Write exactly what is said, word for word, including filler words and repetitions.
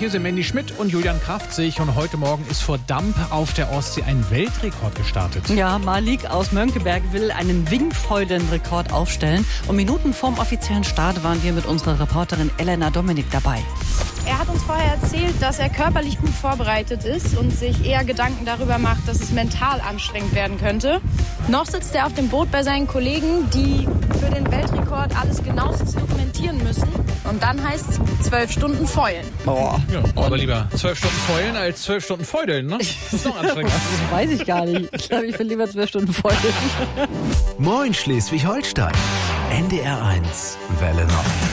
hier sind Mandy Schmidt und Julian Kraftzig und heute Morgen ist vor Damp auf der Ostsee ein Weltrekord gestartet. Ja, Malik aus Mönckeberg will einen Wingfoilen-Rekord aufstellen und Minuten vorm offiziellen Start waren wir mit unserer Reporterin Elena Dominik dabei. Er hat uns vorher erzählt, dass er körperlich gut vorbereitet ist und sich eher Gedanken darüber macht, dass es mental anstrengend werden könnte. Noch sitzt er auf dem Boot bei seinen Kollegen, die für den Weltrekord alles genauestens dokumentieren müssen. Und dann heißt es zwölf Stunden Feulen. Oh. Ja, aber lieber zwölf Stunden Feulen als zwölf Stunden Feudeln, ne? Das ist noch anstrengend. Das weiß ich gar nicht. Ich glaube, ich will lieber zwölf Stunden Feulen. Moin Schleswig-Holstein. N D R eins Welle Nord.